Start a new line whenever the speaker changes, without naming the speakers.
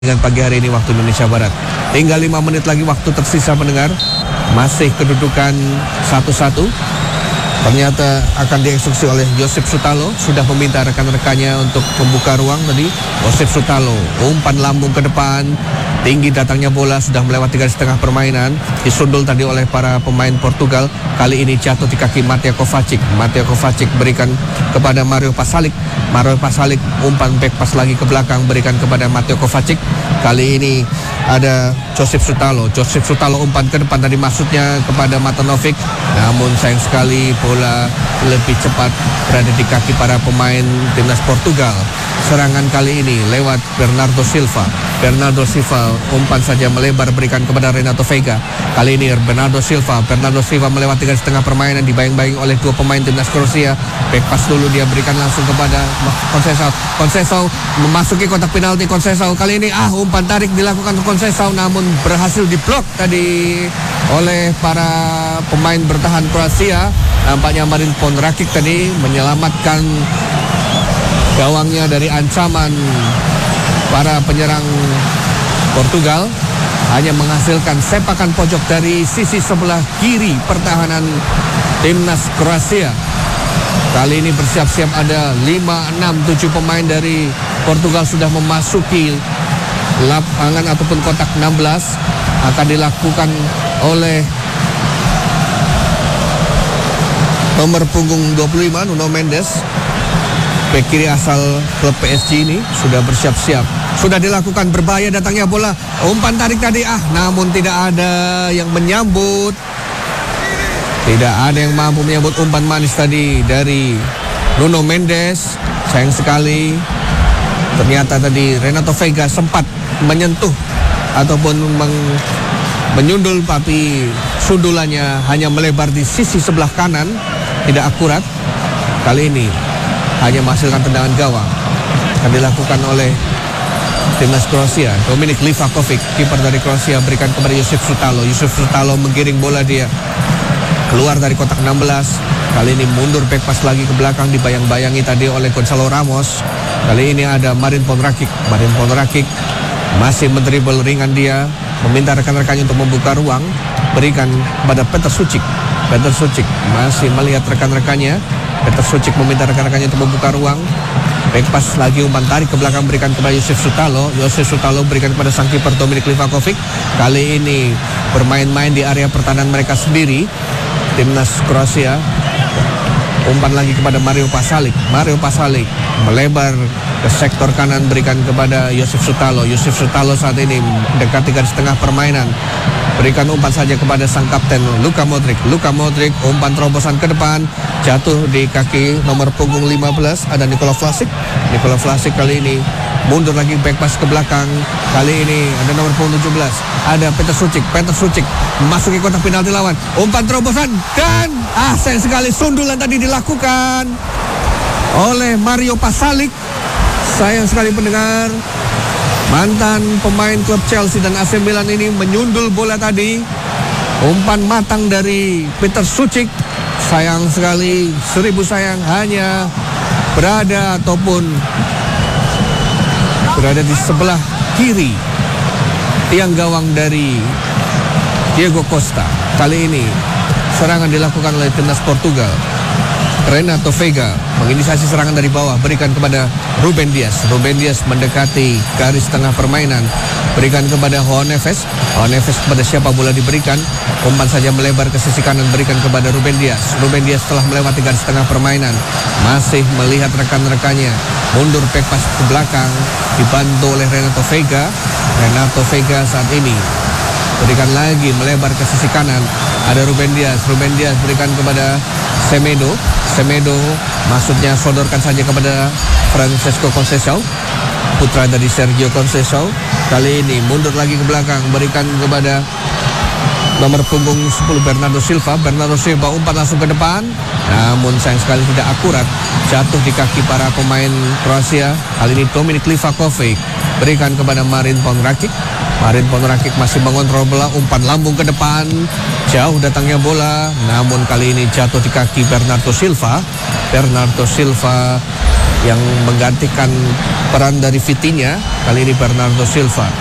dengan pagi hari ini waktu Indonesia Barat. Tinggal 5 menit lagi waktu tersisa pendengar. Masih kedudukan 1-1. Ternyata akan dieksekusi oleh Yosef Sutalo. Sudah meminta rekan-rekannya untuk membuka ruang tadi. Yosef Sutalo, umpan lambung ke depan. Tinggi datangnya bola, sudah melewati garis tengah permainan. Disundul tadi oleh para pemain Portugal. Kali ini jatuh di kaki Mateo Kovacic. Mateo Kovacic berikan kepada Mario Pasalic. Mario Pasalic umpan back pas lagi ke belakang, berikan kepada Mateo Kovacic. Kali ini ada Josef Sutalo. Josef Sutalo umpan ke depan tadi, maksudnya kepada Matanovic. Namun sayang sekali bola lebih cepat berada di kaki para pemain timnas Portugal. Serangan kali ini lewat Bernardo Silva. Bernardo Silva umpan saja melebar, berikan kepada Renato Veiga. Kali ini Bernardo Silva melewati garis tengah permainan, dibayang-bayang oleh dua pemain timnas Kroasia. Back pass dulu dia berikan langsung kepada Conceição memasuki kotak penalti. Conceição kali ini umpan tarik dilakukan untuk Conceição, namun berhasil diblok tadi oleh para pemain bertahan Kroasia. Nampaknya Marin Pongracic tadi menyelamatkan gawangnya dari ancaman para penyerang Portugal. Hanya menghasilkan sepakan pojok dari sisi sebelah kiri pertahanan timnas Kroasia. Kali ini bersiap-siap ada 5, 6, 7 pemain dari Portugal sudah memasuki lapangan ataupun kotak 16. Akan dilakukan oleh nomor punggung 25 Nuno Mendes. Bek kiri asal klub PSG ini sudah bersiap-siap. Sudah dilakukan, berbahaya datangnya bola. Umpan tarik tadi namun tidak ada yang menyambut. Tidak ada yang mampu menyambut umpan manis tadi dari Nuno Mendes. Sayang sekali. Ternyata tadi Renato Veiga sempat menyentuh ataupun menyundul, tapi sundulannya hanya melebar di sisi sebelah kanan. Tidak akurat. Kali ini hanya menghasilkan tendangan gawang. Akan dilakukan oleh timnas Kroasia. Dominik Livakovic, kiper dari Kroasia, berikan kepada Josef Sutalo. Josef Sutalo menggiring bola dia keluar dari kotak 16. Kali ini mundur back pas lagi ke belakang, dibayang-bayangi tadi oleh Gonzalo Ramos. Kali ini ada Marin Pongracic. Marin Pongracic masih mendribble ringan dia, meminta rekan-rekannya untuk membuka ruang, berikan kepada Petar Sucic. Petar Sucic masih melihat rekan-rekannya. Petar Sucic meminta rekan-rekannya untuk membuka ruang. Back pass lagi, umpan tarik ke belakang, berikan kepada Josef Sutalo. Josef Sutalo berikan kepada sang kiper Dominik Livakovic. Kali ini bermain-main di area pertahanan mereka sendiri, timnas Kroasia. Umpan lagi kepada Mario Pasalic. Mario Pasalic melebar ke sektor kanan, berikan kepada Josef Sutalo. Josef Sutalo saat ini mendekati garis tengah permainan. Berikan umpan saja kepada sang kapten Luka Modric. Luka Modric umpan terobosan ke depan, jatuh di kaki nomor punggung 15 ada Nikola Vlasic. Nikola Vlasic kali ini mundur lagi, back pass ke belakang. Kali ini ada nomor punggung 17 ada Petar Sucic. Petar Sucic memasuki kotak penalti lawan. Umpan terobosan dan sayang sekali sundulan tadi dilakukan oleh Mario Pasalic. Sayang sekali pendengar. Mantan pemain klub Chelsea dan AC Milan ini menyundul bola tadi. Umpan matang dari Petar Sucic. Sayang sekali, 1000 sayang, hanya berada di sebelah kiri tiang gawang dari Diego Costa. Kali ini serangan dilakukan oleh timnas Portugal. Renato Veiga menginisiasi serangan dari bawah, berikan kepada Ruben Dias. Ruben Dias mendekati garis tengah permainan, berikan kepada João Neves. João Neves kepada siapa bola diberikan, umpan saja melebar ke sisi kanan, berikan kepada Ruben Dias. Ruben Dias telah melewati garis tengah permainan, masih melihat rekan-rekannya, mundur back pass ke belakang, dibantu oleh Renato Veiga. Renato Veiga saat ini berikan lagi melebar ke sisi kanan, ada Ruben Dias. Ruben Dias berikan kepada Semedo. Semedo maksudnya sodorkan saja kepada Francesco Conceição, putra dari Sergio Conceição. Kali ini mundur lagi ke belakang, berikan kepada nomor punggung 10 Bernardo Silva. Bernardo Silva umpan langsung ke depan, namun sayang sekali tidak akurat, jatuh di kaki para pemain Kroasia. Kali ini Dominik Livakovic berikan kepada Marin Pongracic. Marin Pongracic masih mengontrol bola, umpan lambung ke depan, jauh datangnya bola, namun kali ini jatuh di kaki Bernardo Silva. Bernardo Silva yang menggantikan peran dari Vitinha, kali ini Bernardo Silva.